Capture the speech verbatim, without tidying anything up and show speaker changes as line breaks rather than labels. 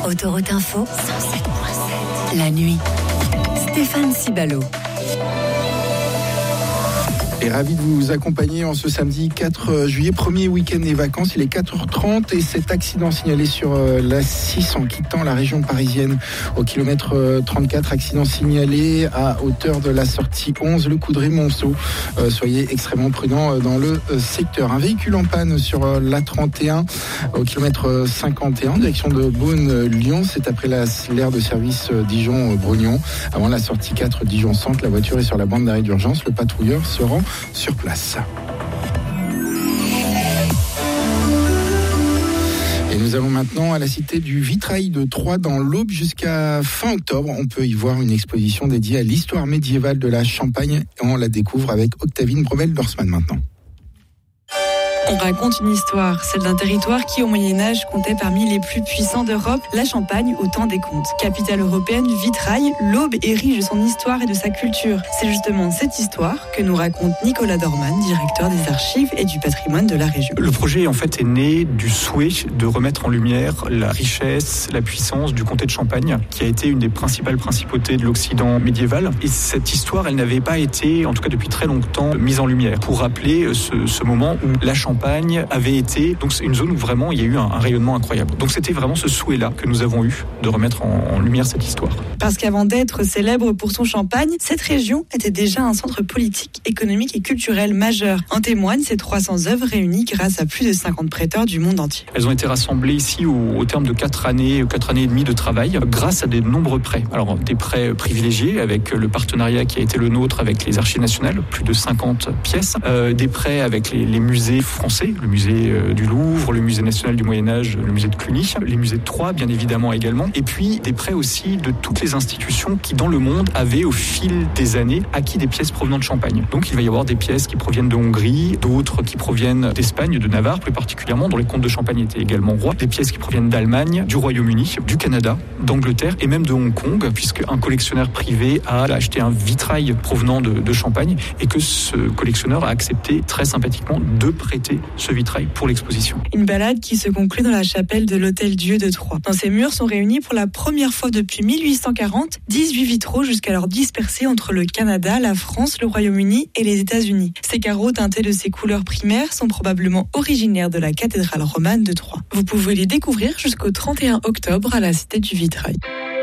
Autoroute Info, cent sept virgule sept. La nuit. Stéphane Cibalo.
Et ravi de vous accompagner en ce samedi quatre juillet, premier week-end des vacances. Il est quatre heures trente et cet accident signalé sur l'A six en quittant la région parisienne au kilomètre trente-quatre. Accident signalé à hauteur de la sortie onze, le Coudray-Monceau. Euh, soyez extrêmement prudents dans le secteur. Un véhicule en panne sur l'A trente et un au kilomètre cinquante et un, direction de Beaune-Lyon. C'est après la, l'aire de service Dijon-Brognon. Avant la sortie quatre Dijon-Centre, la voiture est sur la bande d'arrêt d'urgence. Le patrouilleur se rend sur place. Et nous allons maintenant à la cité du Vitrail de Troyes dans l'Aube jusqu'à fin octobre. On peut y voir une exposition dédiée à l'histoire médiévale de la Champagne. On la découvre avec Octavine Brevel-Dorsman maintenant.
On raconte une histoire, celle d'un territoire qui, au Moyen-Âge, comptait parmi les plus puissants d'Europe, la Champagne au temps des comtes. Capitale européenne du vitrail, l'Aube est riche de son histoire et de sa culture. C'est justement cette histoire que nous raconte Nicolas Dorman, directeur des archives et du patrimoine de la région.
Le projet, en fait, est né du souhait de remettre en lumière la richesse, la puissance du comté de Champagne, qui a été une des principales principautés de l'Occident médiéval. Et cette histoire, elle n'avait pas été, en tout cas depuis très longtemps, mise en lumière pour rappeler ce, ce moment où la Champagne avait été, donc c'est une zone où vraiment il y a eu un, un rayonnement incroyable. Donc c'était vraiment ce souhait-là que nous avons eu de remettre en, en lumière cette histoire.
Parce qu'avant d'être célèbre pour son champagne, cette région était déjà un centre politique, économique et culturel majeur. En témoignent ces trois cents œuvres réunies grâce à plus de cinquante prêteurs du monde entier.
Elles ont été rassemblées ici au, au terme de quatre années, quatre années et demie de travail, grâce à de nombreux prêts. Alors des prêts privilégiés avec le partenariat qui a été le nôtre avec les Archives nationales, plus de cinquante pièces, euh, des prêts avec les, les musées français, le musée du Louvre, le musée national du Moyen-Âge, le musée de Cluny, les musées de Troyes bien évidemment également, et puis des prêts aussi de toutes les institutions qui dans le monde avaient au fil des années acquis des pièces provenant de Champagne. Donc il va y avoir des pièces qui proviennent de Hongrie, d'autres qui proviennent d'Espagne, de Navarre plus particulièrement, dont les comtes de Champagne étaient également rois, des pièces qui proviennent d'Allemagne, du Royaume-Uni, du Canada, d'Angleterre et même de Hong Kong, puisque un collectionneur privé a acheté un vitrail provenant de, de Champagne et que ce collectionneur a accepté très sympathiquement de prêter ce vitrail pour l'exposition.
Une balade qui se conclut dans la chapelle de l'Hôtel-Dieu de Troyes. Dans ces murs sont réunis pour la première fois depuis mille huit cent quarante dix-huit vitraux jusqu'alors dispersés entre le Canada, la France, le Royaume-Uni et les États-Unis. Ces carreaux teintés de ces couleurs primaires sont probablement originaires de la cathédrale romane de Troyes. Vous pouvez les découvrir jusqu'au trente et un octobre à la Cité du Vitrail.